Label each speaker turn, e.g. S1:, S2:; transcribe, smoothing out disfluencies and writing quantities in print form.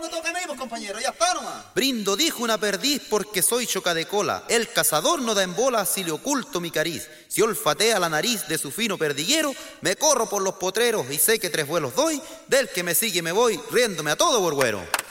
S1: me toca a mí, pues, compañero, ya está nomás.
S2: Brindo, dijo una perdiz, porque soy choca de cola. El cazador no da en bola si le oculto mi cariz. Si olfatea la nariz de su fino perdiguero, me corro por los potreros y sé que 3 vuelos doy. Del que me sigue me voy, riéndome a todo borguero.